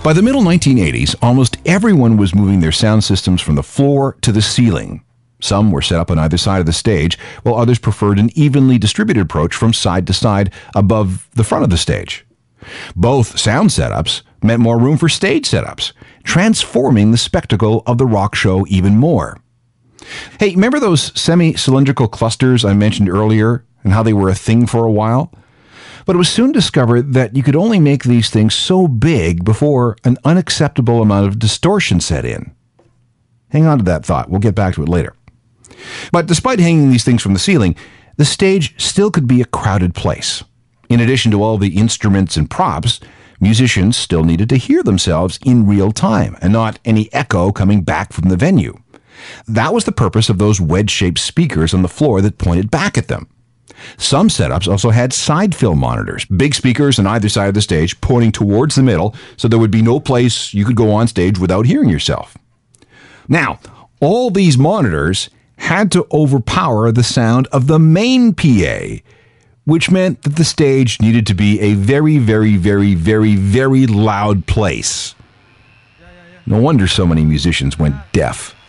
By the middle 1980s, almost everyone was moving their sound systems from the floor to the ceiling. Some were set up on either side of the stage, while others preferred an evenly distributed approach from side to side above the front of the stage. Both sound setups meant more room for stage setups, transforming the spectacle of the rock show even more. Hey, remember those semi-cylindrical clusters I mentioned earlier and how they were a thing for a while? But it was soon discovered that you could only make these things so big before an unacceptable amount of distortion set in. Hang on to that thought. We'll get back to it later. But despite hanging these things from the ceiling, the stage still could be a crowded place. In addition to all the instruments and props, musicians still needed to hear themselves in real time and not any echo coming back from the venue. That was the purpose of those wedge-shaped speakers on the floor that pointed back at them. Some setups also had side fill monitors, big speakers on either side of the stage pointing towards the middle, so there would be no place you could go on stage without hearing yourself. Now, all these monitors had to overpower the sound of the main PA, which meant that the stage needed to be a very, very, very, very, very loud place. No wonder so many musicians went deaf.